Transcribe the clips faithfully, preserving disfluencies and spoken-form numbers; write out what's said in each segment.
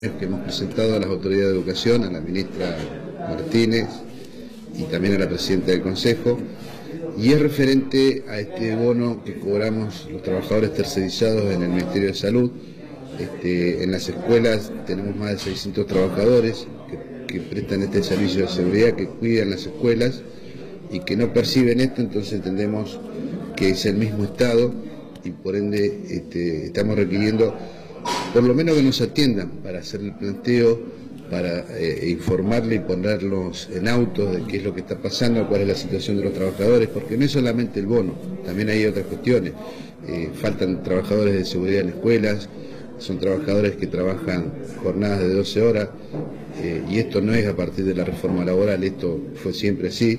que hemos presentado a las autoridades de educación, a la ministra Martínez y también a la presidenta del Consejo, y es referente a este bono que cobramos los trabajadores tercerizados en el Ministerio de Salud. Este, en las escuelas tenemos más de seiscientos trabajadores que, que prestan este servicio de seguridad, que cuidan las escuelas y que no perciben esto, entonces entendemos que es el mismo Estado y por ende este, estamos requiriendo por lo menos que nos atiendan para hacer el planteo, para eh, informarle y ponerlos en autos de qué es lo que está pasando, cuál es la situación de los trabajadores, porque no es solamente el bono, también hay otras cuestiones. Eh, faltan trabajadores de seguridad en escuelas, son trabajadores que trabajan jornadas de doce horas, eh, y esto no es a partir de la reforma laboral, esto fue siempre así,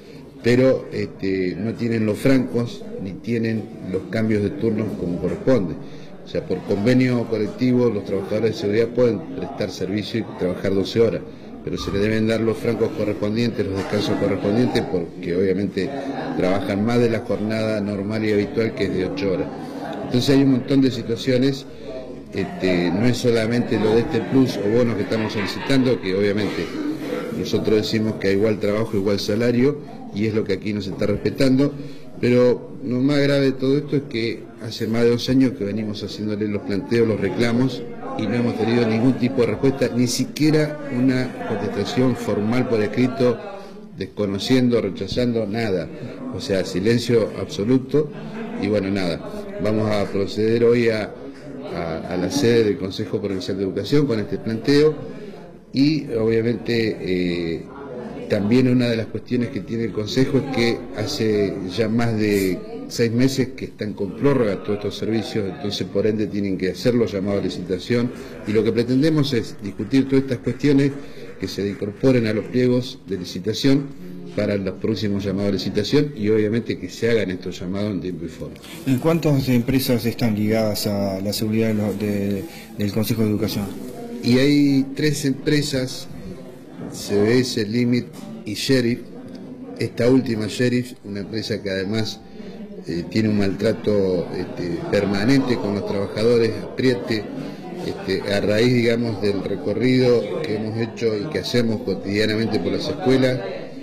pero este, no tienen los francos ni tienen los cambios de turnos como corresponde. O sea, por convenio colectivo los trabajadores de seguridad pueden prestar servicio y trabajar doce horas, pero se les deben dar los francos correspondientes, los descansos correspondientes, porque obviamente trabajan más de la jornada normal y habitual, que es de ocho horas. Entonces hay un montón de situaciones, este, no es solamente lo de este plus o bonos que estamos solicitando, que obviamente nosotros decimos que hay igual trabajo, igual salario, y es lo que aquí nos está respetando, pero lo más grave de todo esto es que hace más de dos años que venimos haciéndole los planteos, los reclamos, y no hemos tenido ningún tipo de respuesta, ni siquiera una contestación formal por escrito, desconociendo, rechazando, nada. O sea, silencio absoluto, y bueno, nada. Vamos a proceder hoy a, a, a la sede del Consejo Provincial de Educación con este planteo, y obviamente eh, también una de las cuestiones que tiene el Consejo es que hace ya más de seis meses que están con prórroga todos estos servicios, entonces por ende tienen que hacer los llamados a licitación, y lo que pretendemos es discutir todas estas cuestiones que se incorporen a los pliegos de licitación para los próximos llamados a licitación, y obviamente que se hagan estos llamados en tiempo y forma. ¿En cuántas empresas están ligadas a la seguridad de los, de, del Consejo de Educación? Y hay tres empresas, C B S, Limit y Sheriff. Esta última, Sheriff, una empresa que además eh, tiene un maltrato este, permanente con los trabajadores, apriete, este, a raíz, digamos, del recorrido que hemos hecho y que hacemos cotidianamente por las escuelas.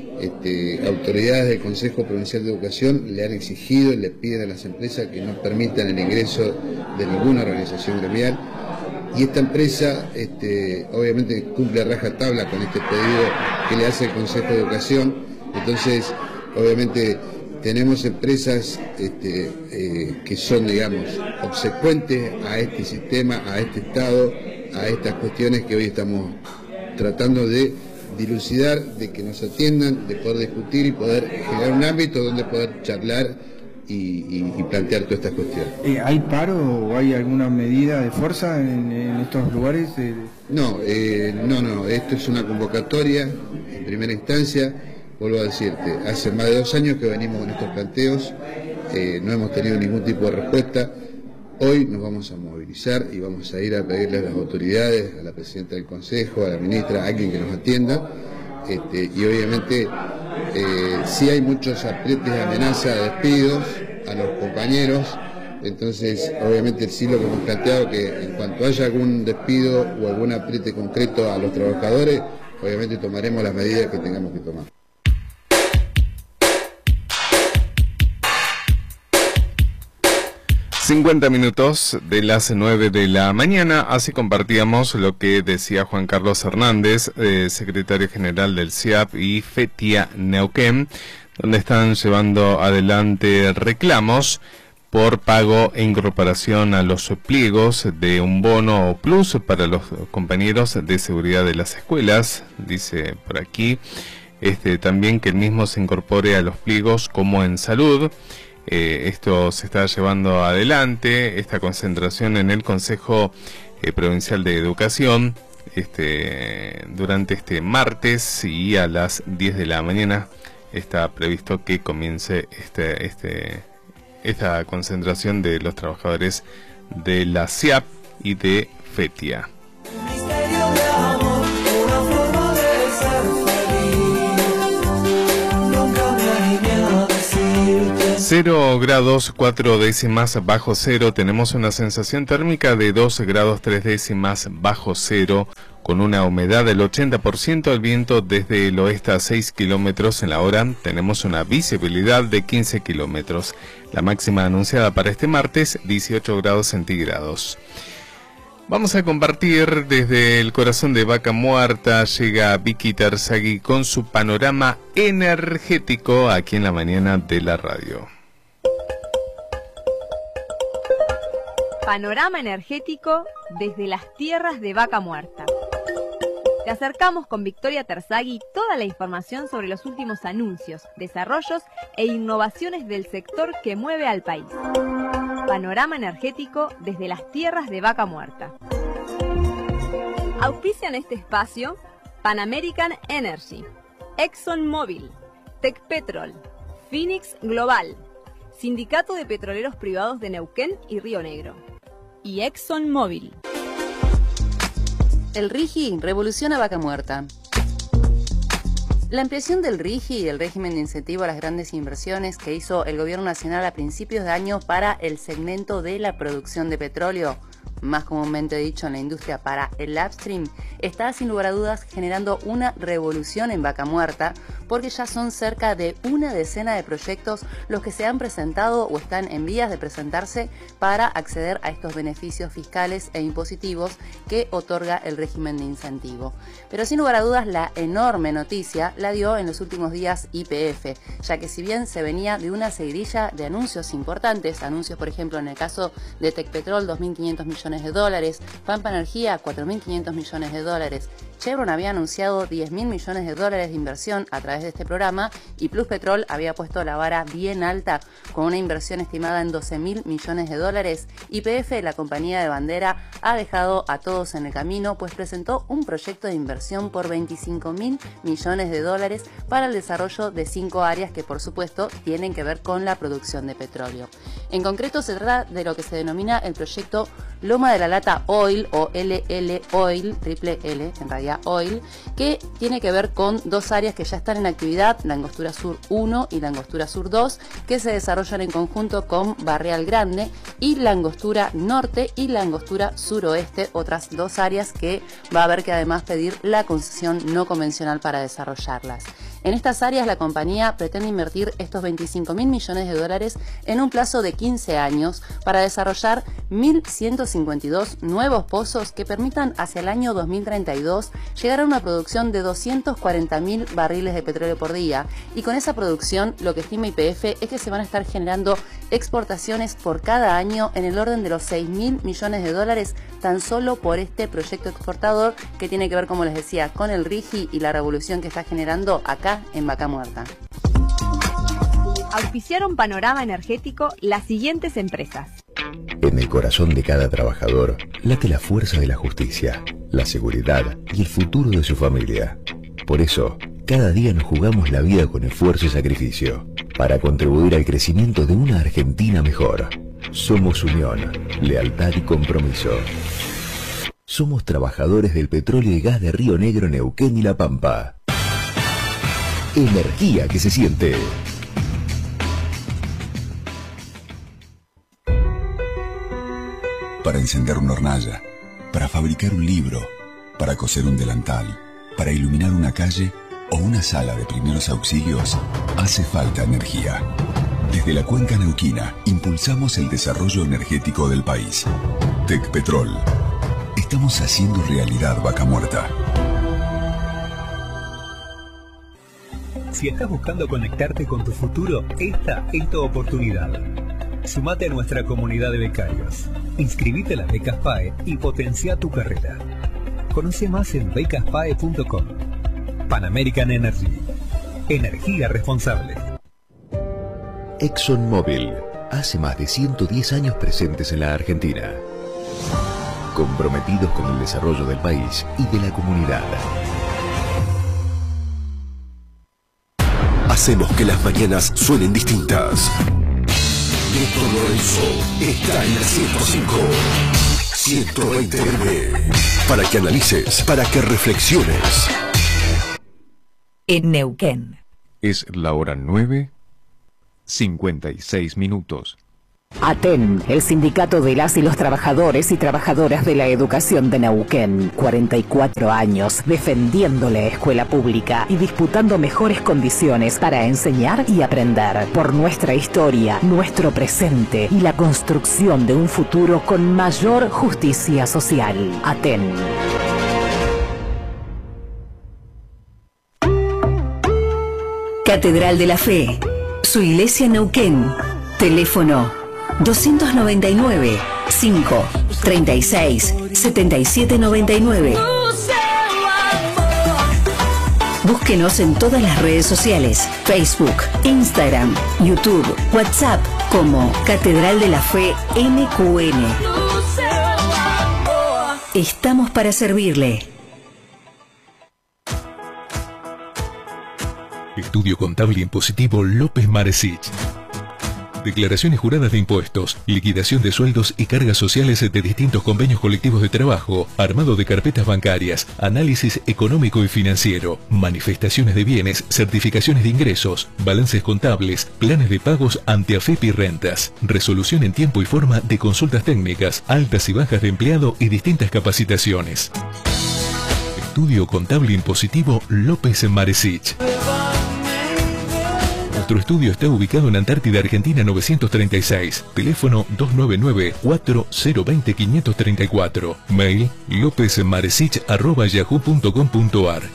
Este, autoridades del Consejo Provincial de Educación le han exigido y le piden a las empresas que no permitan el ingreso de ninguna organización gremial. Y esta empresa este, obviamente cumple a rajatabla con este pedido que le hace el Consejo de Educación. Entonces, obviamente tenemos empresas este, eh, que son, digamos, obsecuentes a este sistema, a este Estado, a estas cuestiones que hoy estamos tratando de dilucidar, de que nos atiendan, de poder discutir y poder generar un ámbito donde poder charlar Y, y, y plantear todas estas cuestiones. Eh, ¿Hay paro o hay alguna medida de fuerza en, en estos lugares? Eh... No, eh, no, no, esto es una convocatoria en primera instancia, vuelvo a decirte, hace más de dos años que venimos con estos planteos, eh, no hemos tenido ningún tipo de respuesta. Hoy nos vamos a movilizar y vamos a ir a pedirle a las autoridades, a la presidenta del Consejo, a la ministra, a alguien que nos atienda, este, y obviamente Eh, sí hay muchos aprietes de amenaza de despidos a los compañeros, entonces obviamente sí lo que hemos planteado que en cuanto haya algún despido o algún apriete concreto a los trabajadores, obviamente tomaremos las medidas que tengamos que tomar. cincuenta minutos de las nueve de la mañana, así compartíamos lo que decía Juan Carlos Hernández, eh, secretario general del C I A P y FETIA Neuquén, donde están llevando adelante reclamos por pago e incorporación a los pliegos de un bono o plus para los compañeros de seguridad de las escuelas. Dice por aquí este, también que el mismo se incorpore a los pliegos como en salud. Eh, esto se está llevando adelante, esta concentración en el Consejo eh, Provincial de Educación este, durante este martes, y a las diez de la mañana está previsto que comience este, este, esta concentración de los trabajadores de la C I A P y de FETIA. cero grados cuatro décimas bajo cero, tenemos una sensación térmica de dos grados tres décimas bajo cero, con una humedad del ochenta por ciento, el viento desde el oeste a seis kilómetros en la hora, tenemos una visibilidad de quince kilómetros. La máxima anunciada para este martes, dieciocho grados centígrados. Vamos a compartir desde el corazón de Vaca Muerta. Llega Vicky Terzaghi con su panorama energético aquí en la mañana de la radio. Panorama energético desde las tierras de Vaca Muerta. Te acercamos con Victoria Terzaghi toda la información sobre los últimos anuncios, desarrollos e innovaciones del sector que mueve al país. Panorama energético desde las tierras de Vaca Muerta. Auspician este espacio Pan American Energy, ExxonMobil, Tecpetrol, Phoenix Global, Sindicato de Petroleros Privados de Neuquén y Río Negro y ExxonMobil. El RIGI revoluciona Vaca Muerta. La ampliación del RIGI, el régimen de incentivo a las grandes inversiones que hizo el Gobierno Nacional a principios de año para el segmento de la producción de petróleo, más comúnmente dicho en la industria para el upstream, está sin lugar a dudas generando una revolución en Vaca Muerta, porque ya son cerca de una decena de proyectos los que se han presentado o están en vías de presentarse para acceder a estos beneficios fiscales e impositivos que otorga el régimen de incentivo. Pero sin lugar a dudas la enorme noticia la dio en los últimos días Y P F, ya que si bien se venía de una seguidilla de anuncios importantes, anuncios por ejemplo en el caso de Tecpetrol dos mil quinientos millones de dólares, Pampa Energía cuatro mil quinientos millones de dólares, Chevron había anunciado diez mil millones de dólares de inversión a través de este programa y Plus Petrol había puesto la vara bien alta con una inversión estimada en doce mil millones de dólares. Y P F, la compañía de bandera, ha dejado a todos en el camino, pues presentó un proyecto de inversión por veinticinco mil millones de dólares para el desarrollo de cinco áreas que por supuesto tienen que ver con la producción de petróleo. En concreto se trata de lo que se denomina el proyecto Loma de la Lata Oil o L L Oil, triple L en realidad Oil, que tiene que ver con dos áreas que ya están en actividad, la Angostura Sur uno y la Angostura Sur dos, que se desarrollan en conjunto con Barrial Grande, y la Angostura Norte y la Angostura Suroeste, otras dos áreas que va a haber que además pedir la concesión no convencional para desarrollarlas. En estas áreas la compañía pretende invertir estos veinticinco mil millones de dólares en un plazo de quince años para desarrollar mil ciento cincuenta y dos nuevos pozos que permitan hacia el año dos mil treinta y dos llegar a una producción de doscientos cuarenta mil barriles de petróleo por día, y con esa producción lo que estima Y P F es que se van a estar generando exportaciones por cada año en el orden de los seis mil millones de dólares tan solo por este proyecto exportador que tiene que ver, como les decía, con el RIGI y la revolución que está generando acá en Vaca Muerta. Auspiciaron Panorama Energético las siguientes empresas. En el corazón de cada trabajador late la fuerza de la justicia, la seguridad y el futuro de su familia. Por eso, cada día nos jugamos la vida con esfuerzo y sacrificio, para contribuir al crecimiento de una Argentina mejor. Somos unión, lealtad y compromiso. Somos trabajadores del petróleo y gas de Río Negro, Neuquén y La Pampa. Energía que se siente. Para encender una hornalla, para fabricar un libro, para coser un delantal, para iluminar una calle o una sala de primeros auxilios, hace falta energía. Desde la cuenca neuquina impulsamos el desarrollo energético del país. Tecpetrol. Estamos haciendo realidad Vaca Muerta. Si estás buscando conectarte con tu futuro, esta es tu oportunidad. Sumate a nuestra comunidad de becarios. Inscribite a las becas P A E y potencia tu carrera. Conoce más en becas P A E punto com. Pan American Energy. Energía responsable. ExxonMobil. Hace más de ciento diez años presentes en la Argentina. Comprometidos con el desarrollo del país y de la comunidad. Hacemos que las mañanas suenen distintas. Néstor Lorenzo está en la ciento cinco. ciento veinte M. Para que analices, para que reflexiones. En Neuquén. Es la hora nueve cincuenta y seis minutos. ATEN, el sindicato de las y los trabajadores y trabajadoras de la educación de Neuquén. cuarenta y cuatro años defendiendo la escuela pública y disputando mejores condiciones para enseñar y aprender. Por nuestra historia, nuestro presente y la construcción de un futuro con mayor justicia social. ATEN. Catedral de la Fe. Su iglesia Neuquén. Teléfono doscientos noventa y nueve, cinco, treinta y seis, setenta y siete noventa y nueve. Búsquenos en todas las redes sociales, Facebook, Instagram, YouTube, WhatsApp, como Catedral de la Fe N Q N. Estamos para servirle. Estudio Contable Impositivo López Maresich. Declaraciones juradas de impuestos, liquidación de sueldos y cargas sociales de distintos convenios colectivos de trabajo, armado de carpetas bancarias, análisis económico y financiero, manifestaciones de bienes, certificaciones de ingresos, balances contables, planes de pagos ante AFEP y rentas, resolución en tiempo y forma de consultas técnicas, altas y bajas de empleado y distintas capacitaciones. Estudio Contable Impositivo López Maresich. Nuestro estudio está ubicado en Antártida, Argentina novecientos treinta y seis. Teléfono dos nueve nueve, cuatro cero dos cero, cinco tres cuatro. Mail lopezmaresich arroba yahoo punto com punto ar.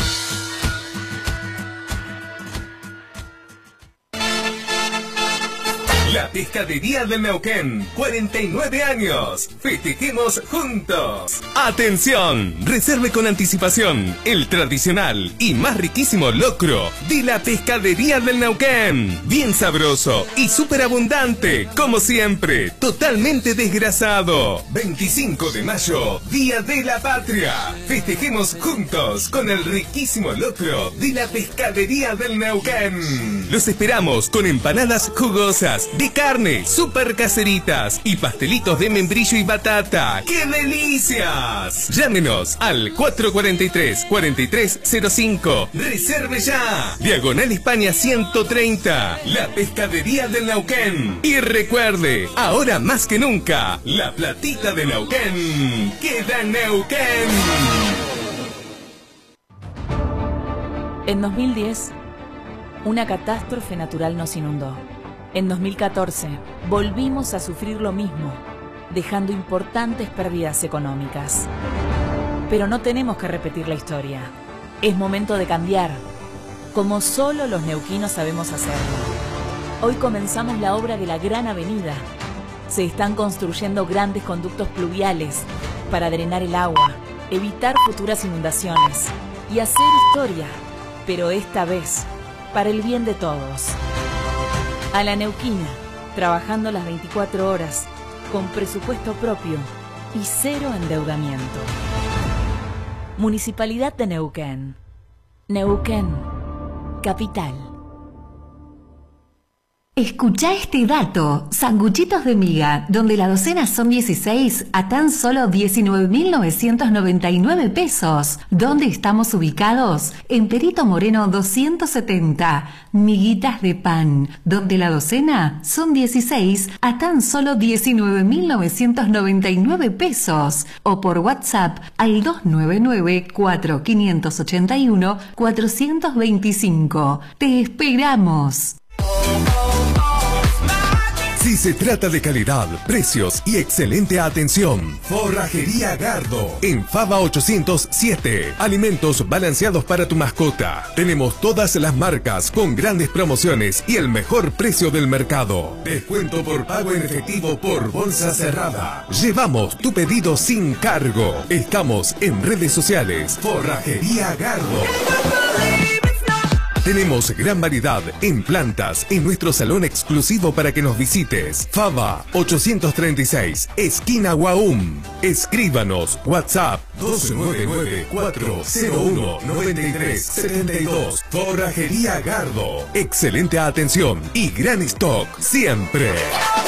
La Pescadería del Neuquén, cuarenta y nueve años. Festejemos juntos. ¡Atención! Reserve con anticipación el tradicional y más riquísimo locro de la Pescadería del Neuquén. Bien sabroso y súper abundante, como siempre, totalmente desgrasado. veinticinco de mayo, Día de la Patria. Festejemos juntos con el riquísimo locro de la Pescadería del Neuquén. Los esperamos con empanadas jugosas de carne, super caseritas y pastelitos de membrillo y batata. ¡Qué delicias! Llámenos al cuatro cuatro tres, cuatro tres cero cinco. ¡Reserve ya! Diagonal España ciento treinta. La Pescadería del Neuquén. Y recuerde, ahora más que nunca, la platita de Neuquén queda en Neuquén. En dos mil diez, una catástrofe natural nos inundó. En dos mil catorce, volvimos a sufrir lo mismo, dejando importantes pérdidas económicas. Pero no tenemos que repetir la historia. Es momento de cambiar, como solo los neuquinos sabemos hacerlo. Hoy comenzamos la obra de la Gran Avenida. Se están construyendo grandes conductos pluviales para drenar el agua, evitar futuras inundaciones y hacer historia, pero esta vez para el bien de todos. A la neuquina, trabajando las veinticuatro horas, con presupuesto propio y cero endeudamiento. Municipalidad de Neuquén. Neuquén, capital. Escucha este dato, sanguchitos de miga, donde la docena son dieciséis a tan solo diecinueve mil novecientos noventa y nueve pesos. ¿Dónde estamos ubicados? En Perito Moreno doscientos setenta. Miguitas de pan, donde la docena son dieciséis a tan solo diecinueve mil novecientos noventa y nueve pesos. O por WhatsApp al dos nueve nueve, cuatro cinco ocho uno, cuatro dos cinco. ¡Te esperamos! Si se trata de calidad, precios y excelente atención, Forrajería Gardo, en Fava ochocientos siete. Alimentos balanceados para tu mascota. Tenemos todas las marcas con grandes promociones y el mejor precio del mercado. Descuento por pago en efectivo por bolsa cerrada. Llevamos tu pedido sin cargo. Estamos en redes sociales. Forrajería Gardo. Tenemos gran variedad en plantas en nuestro salón exclusivo para que nos visites. Fava ochocientos treinta y seis, esquina Guaum. Escríbanos WhatsApp dos nueve nueve, cuatro cero uno, nueve tres siete dos. Forrajería Gardo. Excelente atención y gran stock siempre.